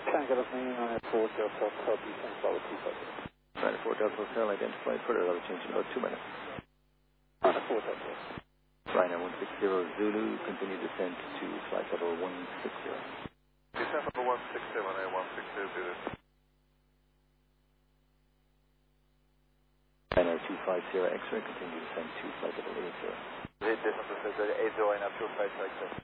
Tango Lima, 4 Delta Hotel, descent follow 250. Right, 4 Delta Hotel, identified further level change in about 2 minutes. 4 Delta. Ryanair 160 Zulu, continue descent to flight level 160. Descent level 160, Ryanair 160 Zulu. Ryanair 250 X-ray, continue descent to flight level 80. Descent level 80, Ryanair 250 X-ray.